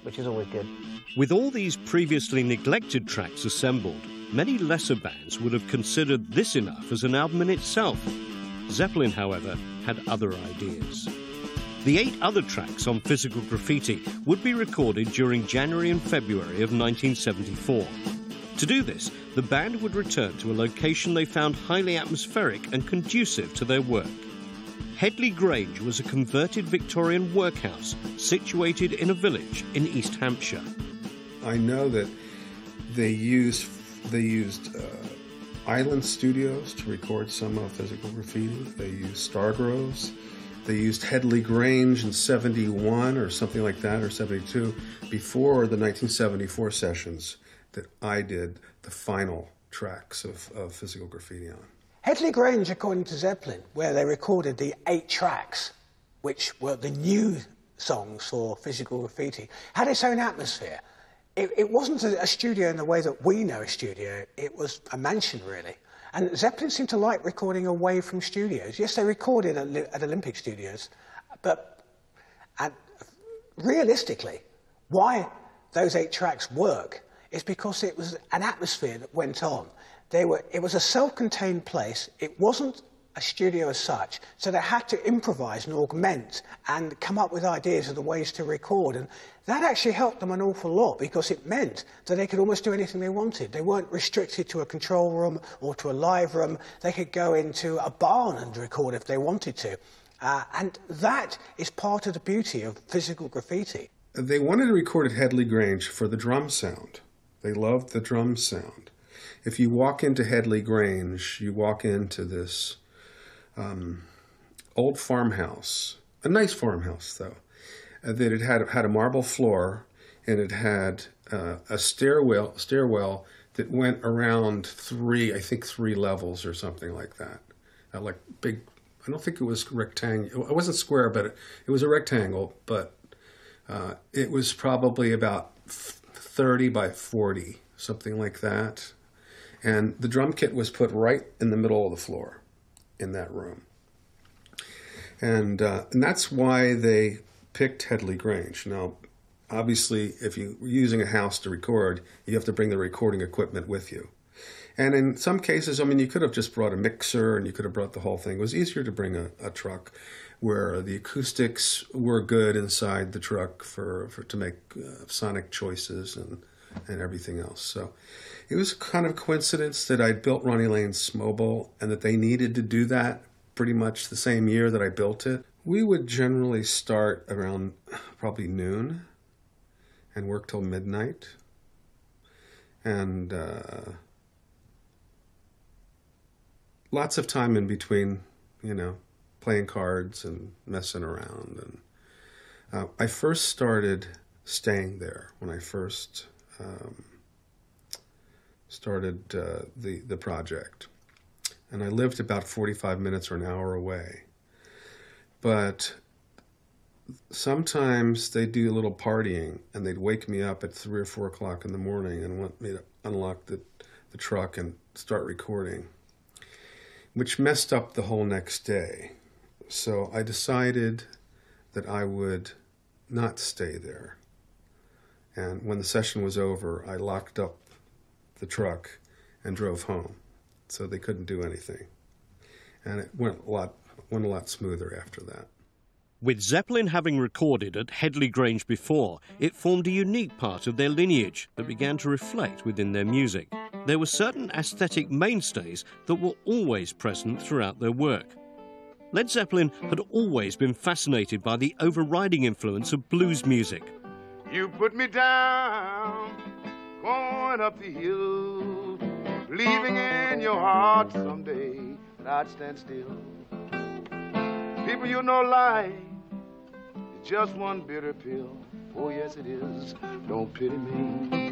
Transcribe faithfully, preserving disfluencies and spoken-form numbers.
which is always good. With all these previously neglected tracks assembled, many lesser bands would have considered this enough as an album in itself. Zeppelin, however, had other ideas. The eight other tracks on Physical Graffiti would be recorded during January and February of nineteen seventy-four. To do this, the band would return to a location they found highly atmospheric and conducive to their work. Headley Grange was a converted Victorian workhouse situated in a village in East Hampshire. I know that they used they used uh, Island Studios to record some of Physical Graffiti. They used Stargroves. They used Headley Grange in seventy-one or something like that, or seventy-two, before the nineteen seventy-four sessions that I did the final tracks of, of Physical Graffiti on. Headley Grange, according to Zeppelin, where they recorded the eight tracks, which were the new songs for Physical Graffiti, had its own atmosphere. It, it wasn't a, a studio in the way that we know a studio. It was a mansion, really. And Zeppelin seemed to like recording away from studios. Yes, they recorded at, at Olympic Studios, but and realistically, why those eight tracks work is because it was an atmosphere that went on. They were, it was a self-contained place. It wasn't a studio as such, so they had to improvise and augment and come up with ideas of the ways to record. And that actually helped them an awful lot, because it meant that they could almost do anything they wanted. They weren't restricted to a control room or to a live room. They could go into a barn and record if they wanted to. Uh, and that is part of the beauty of Physical Graffiti. They wanted to record at Headley Grange for the drum sound. They loved the drum sound. If you walk into Headley Grange, you walk into this um, old farmhouse, a nice farmhouse, though, uh, that it had, had a marble floor, and it had uh, a stairwell, stairwell that went around three, I think three levels or something like that. Uh, like big, I don't think it was rectangle. It wasn't square, but it, it was a rectangle, but uh, it was probably about thirty by forty, something like that. And the drum kit was put right in the middle of the floor in that room. And, uh, and that's why they picked Headley Grange. Now, obviously, if you're using a house to record, you have to bring the recording equipment with you. And in some cases, I mean, you could have just brought a mixer and you could have brought the whole thing. It was easier to bring a, a truck where the acoustics were good inside the truck for, for to make uh, sonic choices and, and everything else. So it was kind of a coincidence that I'd built Ronnie Lane's Smobile and that they needed to do that pretty much the same year that I built it. We would generally start around probably noon and work till midnight. And uh, lots of time in between, you know, playing cards and messing around. And uh, I first started staying there when I first um, started uh, the, the project. And I lived about forty-five minutes or an hour away. But sometimes they'd do a little partying, and they'd wake me up at three or four o'clock in the morning and want me to unlock the, the truck and start recording, which messed up the whole next day. So I decided that I would not stay there. And when the session was over, I locked up the truck and drove home, so they couldn't do anything. And it went a lot, went a lot smoother after that. With Zeppelin having recorded at Headley Grange before, it formed a unique part of their lineage that began to reflect within their music. There were certain aesthetic mainstays that were always present throughout their work. Led Zeppelin had always been fascinated by the overriding influence of blues music. You put me down, going up the hill, believing in your heart someday that I'd stand still. People, you know life is just one bitter pill. Oh yes it is, don't pity me.